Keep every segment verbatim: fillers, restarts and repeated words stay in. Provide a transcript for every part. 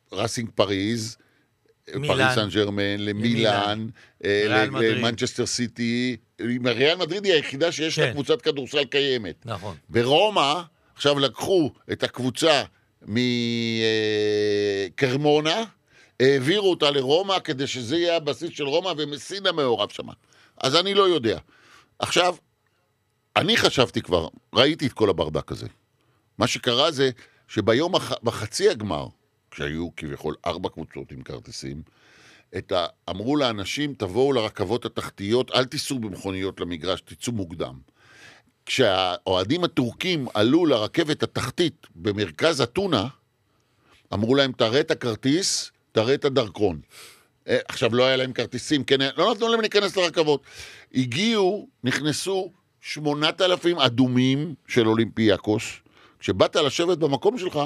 רסינג פריז, פריז סן ג'רמן, למילאן, למנצ'סטר סיטי, ריאל מדריד היא היחידה שיש לה קבוצת כדורסל קיימת. נכון. ברומא, עכשיו לקחו את הקבוצה מקרמונה, העבירו אותה לרומא, כדי שזה יהיה הבסיס של רומא, ומסינה מעורב שמה. אז אני לא יודע. עכשיו, אני חשבתי כבר, ראיתי את כל הברדק הזה. מה שקרה זה, שביום, בחצי הגמר, כשהיו כביכול ארבע קבוצות עם כרטיסים, את ה... אמרו לאנשים, תבואו לרכבות התחתיות, אל תיסעו במכוניות למגרש, תיצאו מוקדם. כשהאוהדים הטורקים עלו לרכבת התחתית במרכז אתונה, אמרו להם, תראה את הכרטיס, תראה את הדרכון. עכשיו לא היה להם כרטיסים, כן, לא נתנו להם להיכנס לרכבות. הגיעו, נכנסו שמונת אלפים אדומים של אולימפיאקוס, כשבאת לשבת במקום שלך,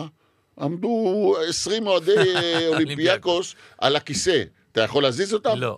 עמדו עשרים אוהדי אולימפיאקוס על הכיסא. אתה יכול להזיז אותם? לא.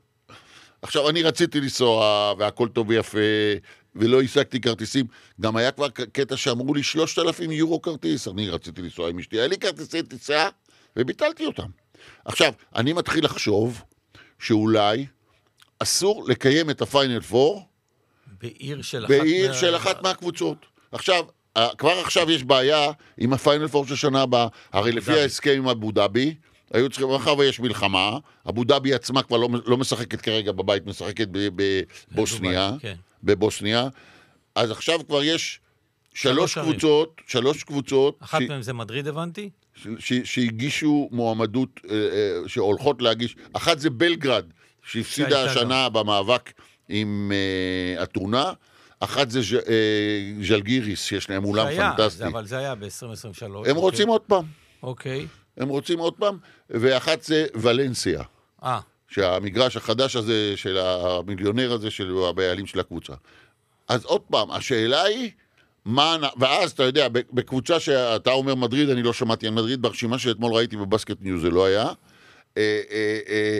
עכשיו, אני רציתי לנסוע, והכל טוב ויפה, ולא השגתי כרטיסים. גם היה כבר קטע שאמרו לי שלושת אלפים יורו כרטיס. אני רציתי לנסוע עם אשתי. היה לי כרטיסי טיסה, וביטלתי אותם. עכשיו, אני מתחיל לחשוב שאולי אסור לקיים את הפיינל פור בעיר של אחת, בעיר מה... של אחת מהקבוצות. עכשיו, כבר עכשיו יש בעיה עם הפיינל פור של שנה הבאה. הרי לפי ההסכם עם אבו דאבי, היו צריכים, אחר ויש מלחמה, אבו דאבי עצמה כבר לא, לא משחקת כרגע בבית, משחקת בבוסניה, כן. בבוסניה, אז עכשיו כבר יש שלוש, שלוש קבוצות, שלוש קבוצות, אחת ש... מהם זה מדריד, הבנתי? ש... שהגישו מועמדות, שהולכות להגיש, אחת זה בלגרד, שהפסידה השנה במאבק עם אתונה, אחת זה ז'לגיריס, שיש להם אולם פנטסטי. אבל זה היה ב-עשרים עשרים ושלוש. הם רוצים עוד פעם. אוקיי. הם רוצים עוד פעם, ואחת זה ולנסיה. אה. שהמגרש החדש הזה, של המיליונר הזה, של הבעלים של הקבוצה. אז עוד פעם, השאלה היא, מה, ואז אתה יודע, בקבוצה שאתה אומר מדריד, אני לא שמעתי על מדריד, ברשימה שאתמול ראיתי בבסקט ניוז, זה לא היה. אה, אה, אה,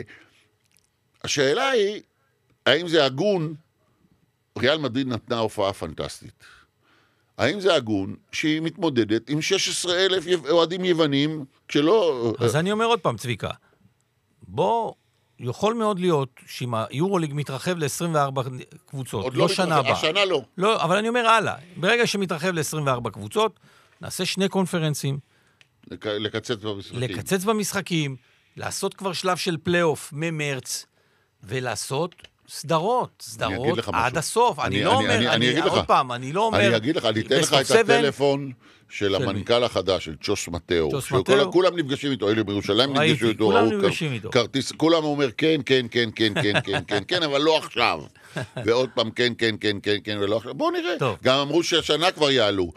השאלה היא, האם זה הגון, ריאל מדריד נתנה הופעה פנטסטית. האם זה הגון שהיא מתמודדת עם שישה עשר אלף אוהדים יוונים, כשלא... אז אני אומר עוד פעם, צביקה, בוא, יכול מאוד להיות שאם היורוליג מתרחב ל-עשרים וארבע קבוצות, לא, לא שנה הבאה. השנה לא. לא, אבל אני אומר הלאה, ברגע שמתרחב ל-עשרים וארבע קבוצות, נעשה שני קונפרנסים. לק... לקצץ במשחקים. לקצץ במשחקים, לעשות כבר שלב של פלייאוף ממרץ, ולעשות... סדרות, סדרות עד הסוף. אני לא אומר, אני עוד פעם, אני לא אומר... אני אגיד לך, אני אתן לך את הטלפון של המנכ"ל החדש, של צ'וס מטאו. כולם נפגשים איתו, אלה בירושלים נפגשו איתו. כולם נפגשים איתו. כולם אומר כן, כן, כן, כן, כן, כן, כן, כן, אבל לא עכשיו. ועוד פעם כן, כן, כן, כן, כן, ולא עכשיו. בואו נראה. גם אמרו שהשנה כבר יעלו.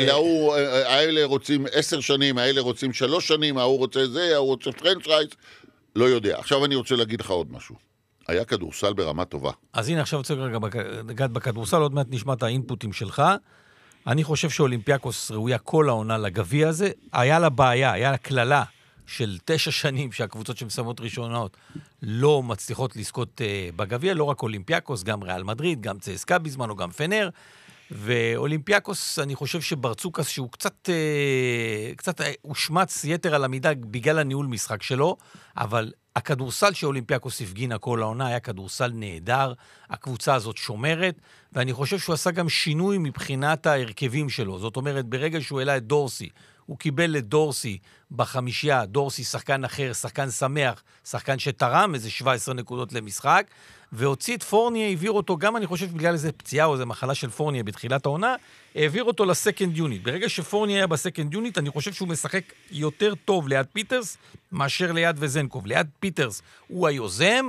האלה רוצים עשר שנים, האלה רוצים שלוש שנים, ההוא רוצה זה, ההוא רוצה פרנצ'רייז. לא יודע. עכשיו אני רוצה להגיד לך עוד משהו. היה כדורסל ברמה טובה. אז הנה, עכשיו רוצה רגע לגעת בכדורסל, עוד מעט נשמע את האינפוטים שלך. אני חושב שאולימפיאקוס ראויה כל העונה לגביע הזה. היה לה בעיה, היה לה כללה של תשע שנים שהקבוצות שמסיימות ראשונות לא מצליחות לזכות uh, בגביע, לא רק אולימפיאקוס, גם ריאל מדריד, גם צסקה בזמן או גם פנר. ואולימפיאקוס, אני חושב שברצוקס שהוא קצת, uh, קצת הושמץ יתר על המידה בגלל הניהול משחק שלו, אבל הכדורסל שאולימפיאקוס הפגינה כל העונה היה כדורסל נהדר, הקבוצה הזאת שומרת, ואני חושב שהוא עשה גם שינוי מבחינת ההרכבים שלו. זאת אומרת, ברגע שהוא העלה את דורסי, הוא קיבל את דורסי בחמישייה, דורסי שחקן אחר, שחקן שמח, שחקן שתרם איזה שבע עשרה נקודות למשחק, והוציא את פורניה, העביר אותו, גם אני חושב בגלל איזה פציעה או איזה מחלה של פורניה בתחילת העונה, העביר אותו לסקנד יוניט. ברגע שפורניה היה בסקנד יוניט, אני חושב שהוא משחק יותר טוב ליד פיטרס, מאשר ליד וזנקוב. ליד פיטרס הוא היוזם,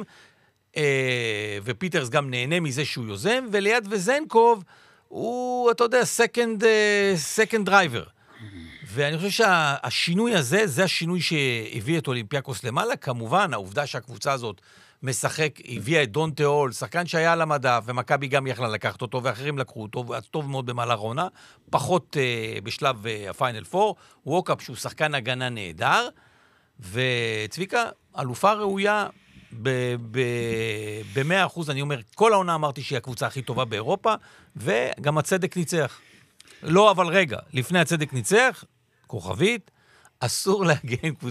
ופיטרס גם נהנה מזה שהוא יוזם, וליד וזנקוב הוא, אתה יודע, סקנד, סקנד דרייבר. ואני חושב שהשינוי הזה, זה השינוי שהביא את אולימפיאקוס למעלה. כמובן, העובדה שהקבוצה הזאת משחק, הביאה את דון תיאול, שחקן שהיה על המדף, ומכבי גם יכלה לקחת אותו, ואחרים לקחו אותו, ואז טוב מאוד במהלך העונה, פחות uh, בשלב uh, הפיינל פור, ווקאפ שהוא שחקן הגנה נהדר, וצביקה, אלופה ראויה ב-מאה אחוז, אני אומר, כל העונה אמרתי שהיא הקבוצה הכי טובה באירופה, וגם הצדק ניצח. לא, אבל רגע, לפני הצדק ניצח, כוכבית, אסור להגיע עם קבוצה.